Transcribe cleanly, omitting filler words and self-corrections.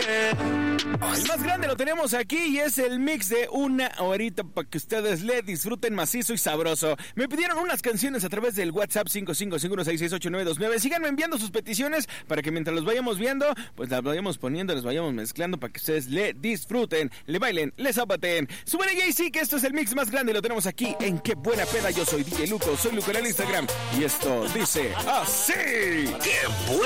El más grande lo tenemos aquí y es el mix de una horita para que ustedes le disfruten macizo y sabroso. Me pidieron unas canciones a través del WhatsApp 5551668929. Síganme enviando sus peticiones para que mientras los vayamos viendo, pues las vayamos poniendo, las vayamos mezclando para que ustedes le disfruten, le bailen, le zapateen. Súbele Jay-Z, que esto es el mix más grande y lo tenemos aquí en Qué Buena Peda. Yo soy DJ Luco, soy Luco en el Instagram y esto dice así. ¡Qué buena!